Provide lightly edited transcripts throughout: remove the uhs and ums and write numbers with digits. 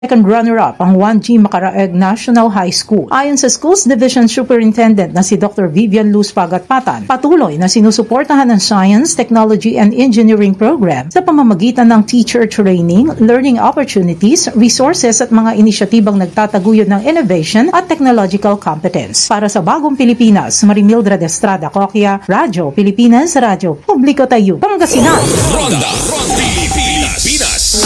Second runner-up ang 1G Macaraeg National High School. Ayon sa Schools Division Superintendent na si Dr. Vivian Luz Pagatpatan, patuloy na sinusuportahan ng Science, Technology and Engineering program sa pamamagitan ng teacher training, learning opportunities, resources at mga inisyatibang nagtataguyod ng innovation at technological competence. Para sa Bagong Pilipinas, Marimildred Estrada Coquia, Radyo Pilipinas, Radyo Publiko Tayo, Pangasinan. Ronda Pilipinas.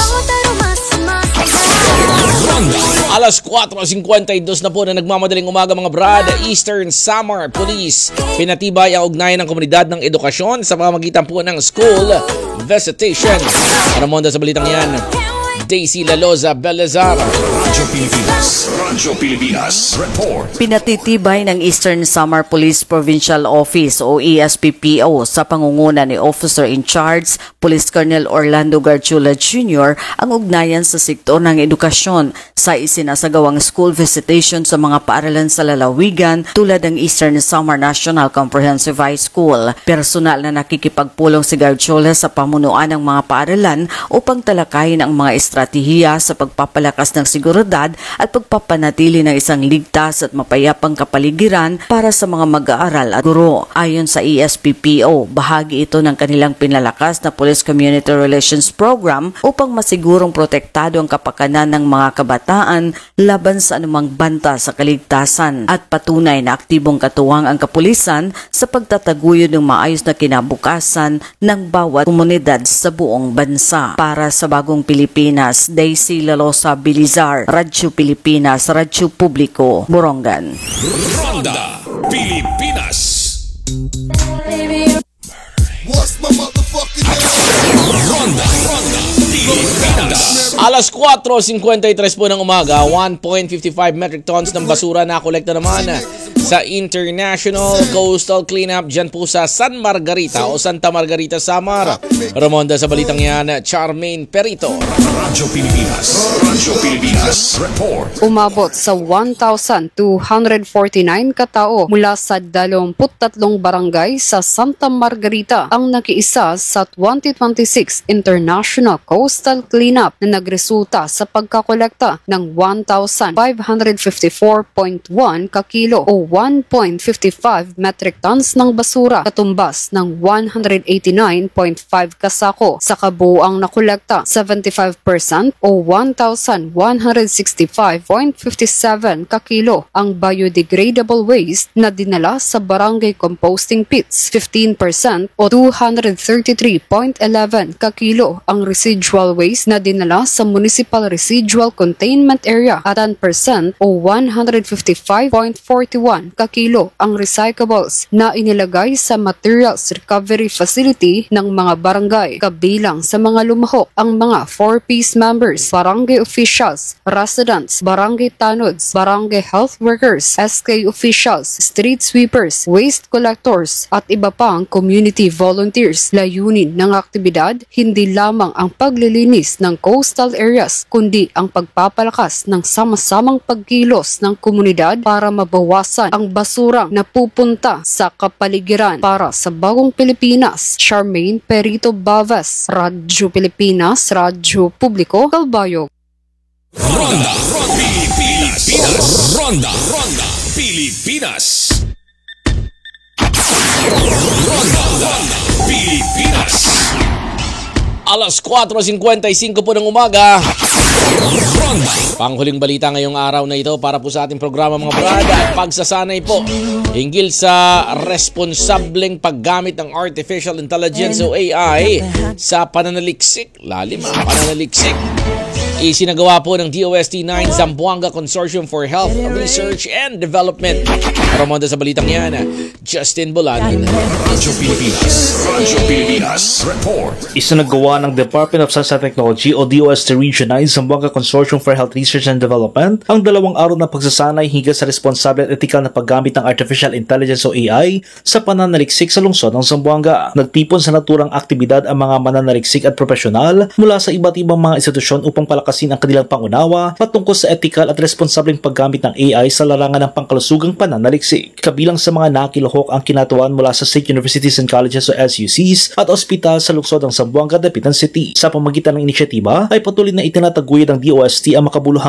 Alas 4:52 na po na nagmamadaling umaga mga brad. Eastern Samar Police pinatibay ang ugnayan ng komunidad ng edukasyon sa pamamagitan po ng school visitation. Para muna sa balitang yan, Daisy Laloza Belazar. Radyo Pilipinas Report. Pinatitibay ng Eastern Samar Police Provincial Office o ESPPO sa pangunguna ni Officer in Charge Police Colonel Orlando Garchula Jr. ang ugnayan sa sektor ng edukasyon sa isinasagawang school visitation sa mga paaralan sa lalawigan tulad ng Eastern Samar National Comprehensive High School. Personal na nakikipagpulong si Garchula sa pamunuan ng mga paaralan upang talakayin ang mga estratehiya sa pagpapalakas ng seguridad at pagpapanatili ng isang ligtas at mapayapang kapaligiran para sa mga mag-aaral at guro. Ayon sa ESPPO, bahagi ito ng kanilang pinalakas na Police Community Relations Program upang masigurong protektado ang kapakanan ng mga kabataan laban sa anumang banta sa kaligtasan at patunay na aktibong katuwang ang kapulisan sa pagtataguyod ng maayos na kinabukasan ng bawat komunidad sa buong bansa. Para sa Bagong Pilipinas, Daisy Laloza Belazar, Radyo Pilipinas, Radyo Publiko, Borongan. Ronda Pilipinas. Ronda Pilipinas. Alas 4:53 po ng umaga, 1.55 metric tons ng basura na kolekta naman sa International Coastal Cleanup dyan po sa San Margarita o Santa Margarita, Samar. Ramonda sa balitang yan, Charmaine Perito. Radyo Pilipinas Report. Umabot sa 1,249 katao mula sa 23 barangay sa Santa Margarita ang nakiisa sa 2026 International Coastal Cleanup na nagresulta sa pagkakolekta ng 1,554.1 kakilo o 1.55 metric tons ng basura, katumbas ng 189.5 kasako. Sa kabuuang nakolekta, 75% o 1,165.57 kakilo ang biodegradable waste na dinala sa barangay composting pits, 15% o 233.11 kakilo ang residual waste na dinala sa municipal residual containment area at 10% o 155.41 kakilo ang recyclables na inilagay sa materials recovery facility ng mga barangay, kabilang sa mga lumahok ang mga 4-piece members, barangay officials, residents, barangay tanods, barangay health workers, SK officials, street sweepers, waste collectors at iba pang community volunteers. Layunin ng aktibidad hindi lamang ang paglilinis ng coastal areas kundi ang pagpapalakas ng sama-samang pagkilos ng komunidad para mabawasan ang basurang napupunta sa kapaligiran. Para sa Bagong Pilipinas, Charmaine Perito Bavas, Radyo Pilipinas, Radyo Publiko, Calbayog. Ronda Pilipinas. Ronda Pilipinas. Ronda Pilipinas. Alas 4:55 po ng umaga. Ronda. Panghuling balita ngayong araw na ito para po sa ating programa mga brad at pagsasanay po hinggil sa responsableng paggamit ng Artificial Intelligence o AI sa pananaliksik. Lalim ang pananaliksik. Isinagawa po ng DOST-9 Zamboanga Consortium for Health Research and Development. Ramonda sa balitang yan, Justin Bolanin. Radyo Pilipinas Report. Isinagawa ng Department of Science and Technology o DOST Region 9 Zamboanga Consortium for Health Research and Development ang 2 araw na pagsasanay hinggil sa responsable at ethical na paggamit ng Artificial Intelligence o AI sa pananaliksik sa lungsod ng Zamboanga. Nagtipon sa naturang aktibidad ang mga mananaliksik at profesional mula sa iba't ibang mga institusyon upang palakasin ang kanilang pangunawa patungkol sa ethical at responsableng paggamit ng AI sa larangan ng pangkalusugang pananaliksik. Kabilang sa mga nakiluhok ang kinatuan mula sa State Universities and Colleges o SUCs at ospital sa lungsod ng Zamboanga, Dapitan City. Sa pamamagitan ng inisyatiba ay patuloy na itinataguyod ng DOST ang makabuluhang